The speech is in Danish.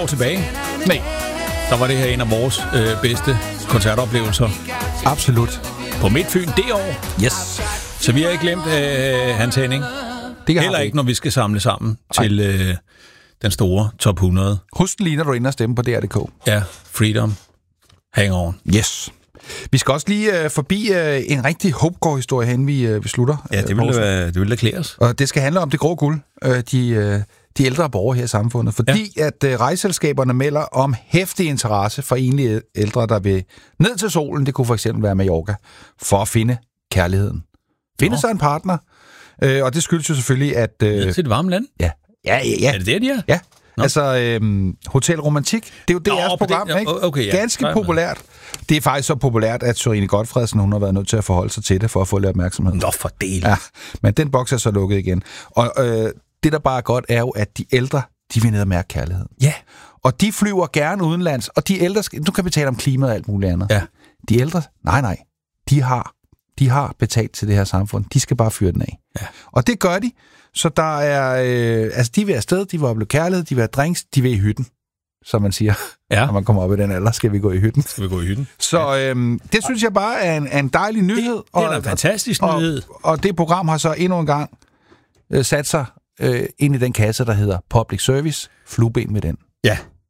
år tilbage. Nej. Der var det her en af vores bedste koncertoplevelser. Absolut. På Midtfyn det år. Yes. Så vi har ikke glemt Hans Henning. Heller ikke, når vi skal samle sammen til den store top 100. Husk lige, når du er inde og stemme på DR.dk. Ja, Freedom. Hang on. Yes. Vi skal også lige forbi en rigtig Hobgaard-historie, hen vi slutter. Ja, det ville da klæres. Og det skal handle om det grå guld, de ældre borgere her i samfundet. Fordi at rejseselskaberne melder om heftig interesse for enlige ældre, der vil ned til solen, det kunne for eksempel være Mallorca, for at finde kærligheden. Finde sig en partner. Og det skyldes jo selvfølgelig, at... Ned til det varme land? Ja. Er det det, de er? Ja. Nå. Altså, Hotel Romantik, det er jo DR's program, ikke? Okay, ja. Ganske populært. Det er faktisk så populært, at Sørine Godfredsen, hun har været nødt til at forholde sig til det, for at få lidt opmærksomhed. Nå, for del. Ja, men den boks er så lukket igen. Og det, der bare er godt, er jo, at de ældre, de vil ned og mærke kærligheden. Ja. Og de flyver gerne udenlands, og de ældre, nu kan vi tale om klimaet og alt muligt andet. Ja. De ældre, nej, de har betalt til det her samfund. De skal bare fyre den af. Ja. Og det gør de. Så der er, de vil afsted, de vil opleve kærlighed, de vil have drinks, de vil i hytten, som man siger. Ja. Når man kommer op i den alder, skal vi gå i hytten. Så det synes jeg bare er en dejlig nyhed. Det er en fantastisk nyhed. Og det program har så endnu en gang sat sig ind i den kasse, der hedder Public Service. Flueben med den. Ja.